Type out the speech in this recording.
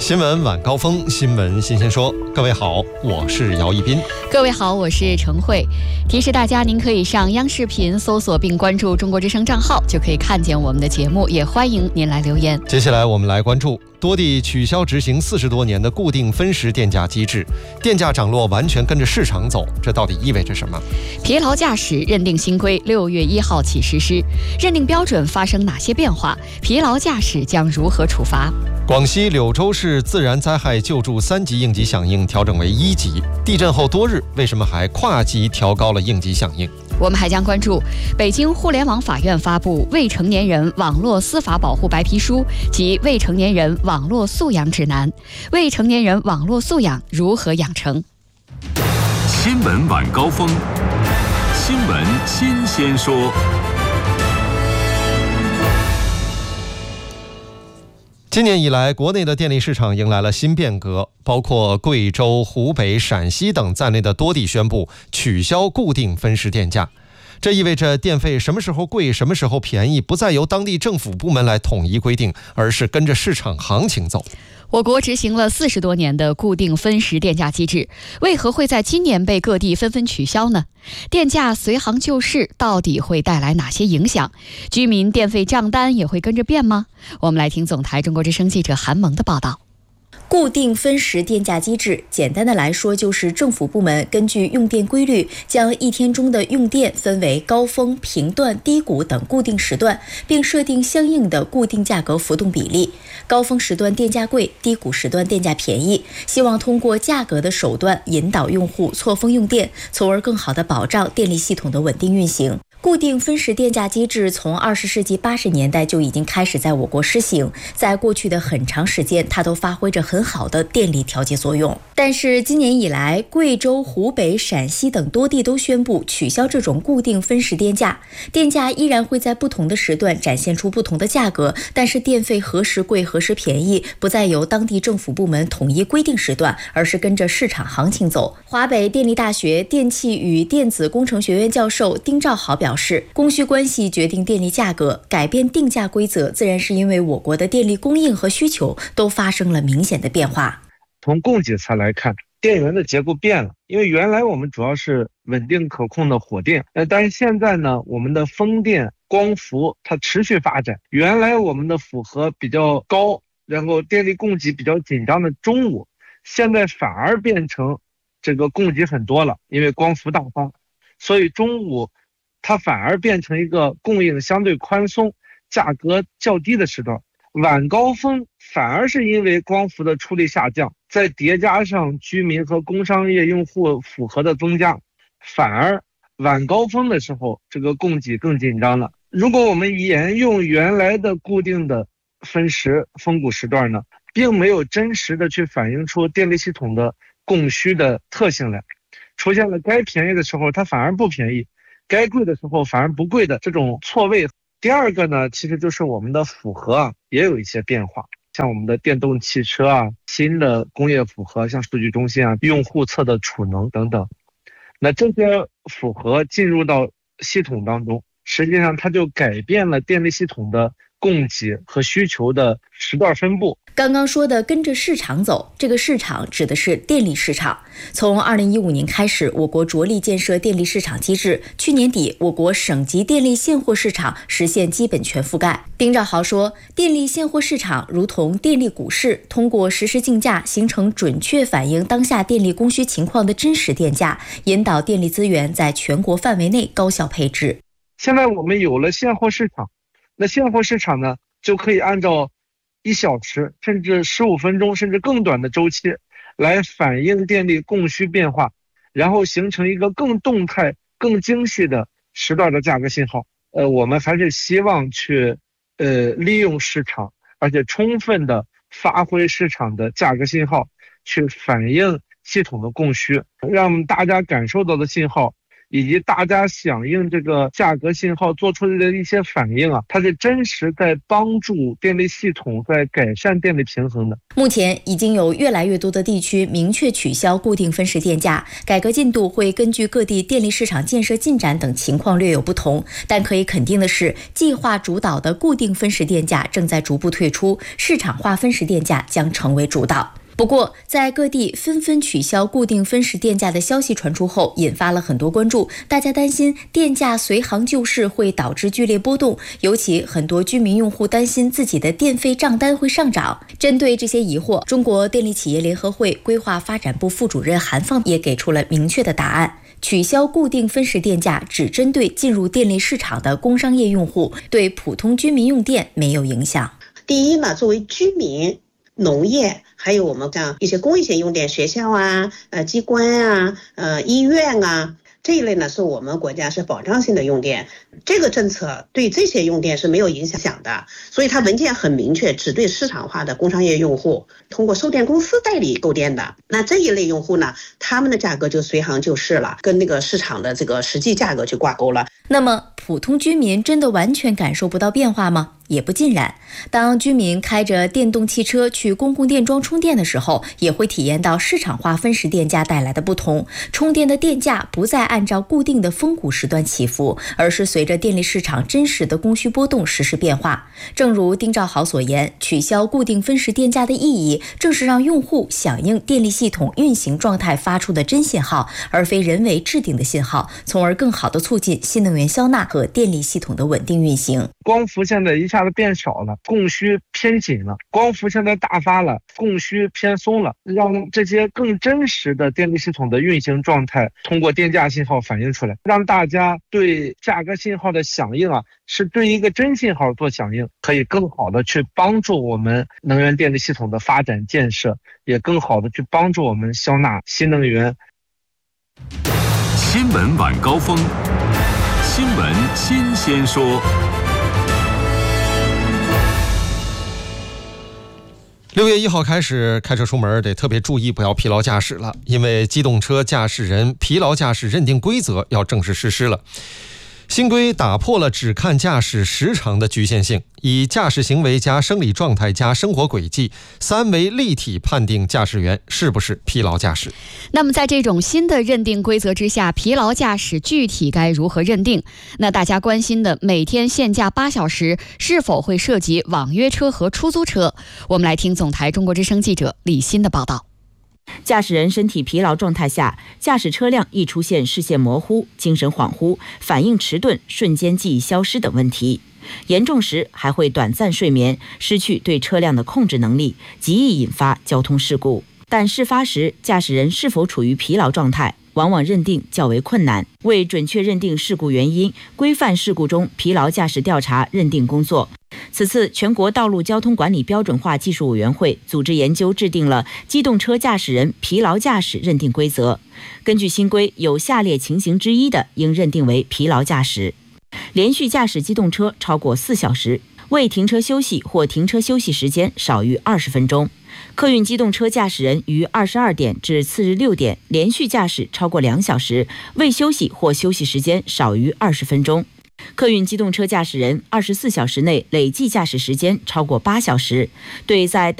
新闻晚高峰，新闻新鲜说。各位好，我是姚一斌。 各位好，我是程慧。提示大家，您可以上央视频搜索并关注中国之声账号，就可以看见我们的节目，也欢迎您来留言。 接下来我们来关注多地取消执行40多年的固定分时电价机制，电价涨落完全跟着市场走，这到底意味着什么？ 疲劳驾驶认定新规6月1号起实施，认定标准发生哪些变化？疲劳驾驶将如何处罚？ 广西柳州市自然灾害救助3级应急响应调整为1级，地震后多日，为什么还跨级调高了应急响应？ 我们还将关注北京互联网法院发布未成年人网络司法保护白皮书及未成年人网络素养指南，未成年人网络素养如何养成？ 新闻晚高峰，新闻新鲜说。 今年以来，国内的电力市场迎来了新变革，包括贵州、湖北、陕西等在内的多地宣布取消固定分时电价。这意味着电费什么时候贵、什么时候便宜，不再由当地政府部门来统一规定，而是跟着市场行情走。 我国执行了40多年的固定分时电价机制，为何会在今年被各地纷纷取消呢？电价随行就市到底会带来哪些影响？居民电费账单也会跟着变吗？我们来听总台中国之声记者韩萌的报道。 固定分时电价机制，简单的来说就是政府部门根据用电规律，将一天中的用电分为高峰、频段、低谷等固定时段，并设定相应的固定价格浮动比例。高峰时段电价贵，低谷时段电价便宜，希望通过价格的手段引导用户错峰用电，从而更好地保障电力系统的稳定运行。固定分时电价机制从20世纪80年代就已经开始在我国施行，在过去的很长时间，它都发挥着很好的电力调节作用。但是今年以来，贵州、湖北、陕西等多地都宣布取消这种固定分时电价，电价依然会在不同的时段展现出不同的价格，但是电费何时贵何时便宜，不再由当地政府部门统一规定时段，而是跟着市场行情走。华北电力大学电气与电子工程学院教授丁兆豪表示，供需关系决定电力价格，改变定价规则自然是因为我国的电力供应和需求都发生了明显的变化。 从供给侧来看，电源的结构变了，因为原来我们主要是稳定可控的火电，但是现在呢，我们的风电、光伏它持续发展，原来我们的负荷比较高，然后电力供给比较紧张的中午，现在反而变成这个供给很多了，因为光伏大发，所以中午它反而变成一个供应相对宽松、价格较低的时段。晚高峰反而是因为光伏的出力下降，再叠加上居民和工商业用户负荷的增加，反而晚高峰的时候这个供给更紧张了。如果我们沿用原来的固定的分时峰谷时段呢，并没有真实的去反映出电力系统的供需的特性来，出现了该便宜的时候它反而不便宜，该贵的时候反而不贵的这种错位。第二个呢，其实就是我们的负荷也有一些变化，像我们的电动汽车新的工业负荷，像数据中心用户侧的储能等等，那这些负荷进入到系统当中，实际上它就改变了电力系统的供给和需求的时段分布。 刚刚说的跟着市场走，这个市场指的是电力市场。从2015年开始，我国着力建设电力市场机制，去年底我国省级电力现货市场实现基本全覆盖。丁兆豪说，电力现货市场如同电力股市，通过实时竞价形成准确反映当下电力供需情况的真实电价，引导电力资源在全国范围内高效配置。 现在我们有了现货市场，那现货市场呢，就可以按照1小时甚至15分钟甚至更短的周期来反映电力供需变化，然后形成一个更动态、更精细的时段的价格信号。我们还是希望去利用市场，而且充分的发挥市场的价格信号，去反映系统的供需，让大家感受到的信号以及大家响应这个价格信号做出的一些反应啊，它是真实在帮助电力系统在改善电力平衡的。 目前已经有越来越多的地区明确取消固定分时电价，改革进度会根据各地电力市场建设进展等情况略有不同，但可以肯定的是，计划主导的固定分时电价正在逐步退出，市场化分时电价将成为主导。不过，在各地纷纷取消固定分时电价的消息传出后，引发了很多关注。大家担心电价随行就市会导致剧烈波动，尤其很多居民用户担心自己的电费账单会上涨。针对这些疑惑，中国电力企业联合会规划发展部副主任韩放也给出了明确的答案。取消固定分时电价只针对进入电力市场的工商业用户，对普通居民用电没有影响。 第一呢，作为居民、农业还有我们这样一些公益性用电，学校啊、机关啊、医院啊这一类呢，是我们国家是保障性的用电，这个政策对这些用电是没有影响的，所以它文件很明确，只对市场化的工商业用户通过售电公司代理购电的，那这一类用户呢，他们的价格就随行就市了，跟那个市场的这个实际价格去挂钩了。 那么普通居民真的完全感受不到变化吗？也不尽然。当居民开着电动汽车去公共电桩充电的时候，也会体验到市场化分时电价带来的不同。充电的电价不再按照固定的峰谷时段起伏，而是随着电力市场真实的供需波动实时变化。正如丁兆豪所言，取消固定分时电价的意义，正是让用户响应电力系统运行状态发出的真信号，而非人为制定的信号，从而更好地促进新能源消纳和电力系统的稳定运行。 光伏现在一下子变少了，供需偏紧了；光伏现在大发了，供需偏松了，让这些更真实的电力系统的运行状态通过电价信号反映出来，让大家对价格信号的响应啊，是对一个真信号做响应，可以更好的去帮助我们能源电力系统的发展建设，也更好的去帮助我们消纳新能源。 新闻晚高峰，新闻新鲜说。 6月1号开始，开车出门得特别注意，不要疲劳驾驶了，因为机动车驾驶人疲劳驾驶认定规则要正式实施了。新规打破了只看驾驶时长的局限性，以驾驶行为加生理状态加生活轨迹3维立体判定驾驶员是不是疲劳驾驶。 那么在这种新的认定规则之下，疲劳驾驶具体该如何认定？那大家关心的每天限驾8小时是否会涉及网约车和出租车？我们来听总台中国之声记者李欣的报道。 驾驶人身体疲劳状态下，驾驶车辆易出现视线模糊、精神恍惚、反应迟钝、瞬间记忆消失等问题。严重时还会短暂睡眠，失去对车辆的控制能力，极易引发交通事故。但事发时，驾驶人是否处于疲劳状态，往往认定较为困难。为准确认定事故原因，规范事故中疲劳驾驶调查认定工作。此次全国道路交通管理标准化技术委员会组织研究制定了机动车驾驶人疲劳驾驶认定规则。根据新规，有下列情形之一的应认定为疲劳驾驶：连续驾驶机动车超过4小时，未停车休息或停车休息时间少于20分钟；客运机动车驾驶人于22点至次日6点连续驾驶超过2小时，未休息或休息时间少于20分钟；客运机动车驾驶人24小时内累计驾驶时间超过8小时，对在